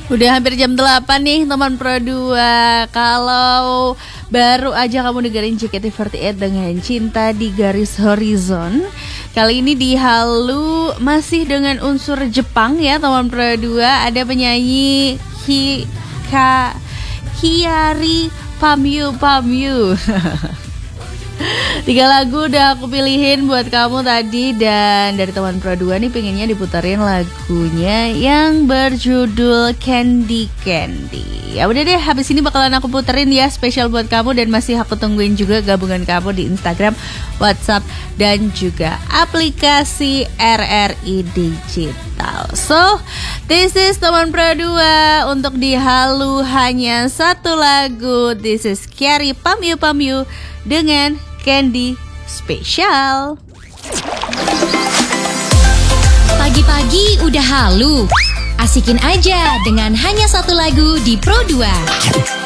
Udah hampir jam 8 nih teman Pro 2. Kalau baru aja kamu dengerin JKT48 dengan Cinta di Garis Horizon, kali ini di Halu masih dengan unsur Jepang ya teman Pro 2. Ada penyanyi Hiyari Pamyu. 3 lagu udah aku pilihin buat kamu tadi. Dan dari teman Pro 2 nih pengennya diputerin lagunya yang berjudul Candy. Ya udah deh, habis ini bakalan aku puterin ya, spesial buat kamu. Dan masih aku tungguin juga gabungan kamu di Instagram, WhatsApp, dan juga aplikasi RRI Digital. So, this is teman Pro 2. Untuk di Halu hanya satu lagu. This is Hiyari Pamyu dengan Candy spesial. Pagi-pagi udah halu. Asikin aja dengan hanya satu lagu di Pro 2.